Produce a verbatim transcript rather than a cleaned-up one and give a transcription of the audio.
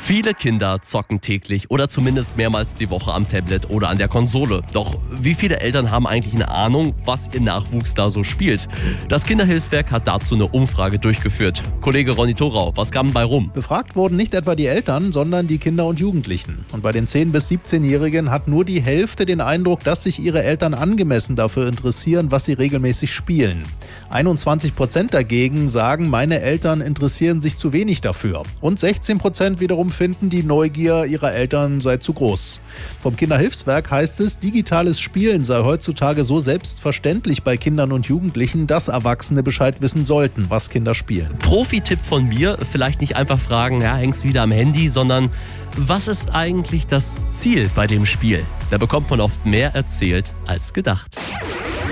Viele Kinder zocken täglich oder zumindest mehrmals die Woche am Tablet oder an der Konsole. Doch wie viele Eltern haben eigentlich eine Ahnung, was ihr Nachwuchs da so spielt? Das Kinderhilfswerk hat dazu eine Umfrage durchgeführt. Kollege Ronny Thorau, was kam bei rum? Befragt wurden nicht etwa die Eltern, sondern die Kinder und Jugendlichen. Und bei den zehn- bis siebzehnjährigen hat nur die Hälfte den Eindruck, dass sich ihre Eltern angemessen dafür interessieren, was sie regelmäßig spielen. einundzwanzig Prozent dagegen sagen, meine Eltern interessieren sich zu wenig dafür. Und sechzehn Prozent wiederum finden, die Neugier ihrer Eltern sei zu groß. Vom Kinderhilfswerk heißt es, digitales Spielen sei heutzutage so selbstverständlich bei Kindern und Jugendlichen, dass Erwachsene Bescheid wissen sollten, was Kinder spielen. Profi-Tipp von mir, vielleicht nicht einfach fragen, ja, hängst wieder am Handy, sondern was ist eigentlich das Ziel bei dem Spiel? Da bekommt man oft mehr erzählt als gedacht.